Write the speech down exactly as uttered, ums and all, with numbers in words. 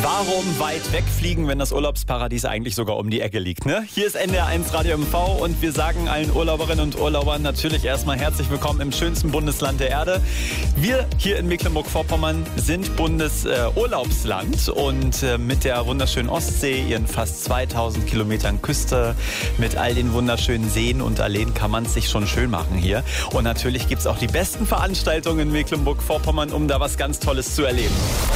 Warum weit wegfliegen, wenn das Urlaubsparadies eigentlich sogar um die Ecke liegt, ne? Hier ist N D R eins Radio M V und wir sagen allen Urlauberinnen und Urlaubern natürlich erstmal herzlich willkommen im schönsten Bundesland der Erde. Wir hier in Mecklenburg-Vorpommern sind Bundesurlaubsland äh, und äh, mit der wunderschönen Ostsee, ihren fast zweitausend Kilometern Küste, mit all den wunderschönen Seen und Alleen kann man es sich schon schön machen hier. Und natürlich gibt es auch die besten Veranstaltungen in Mecklenburg-Vorpommern, um da was ganz Tolles zu erleben.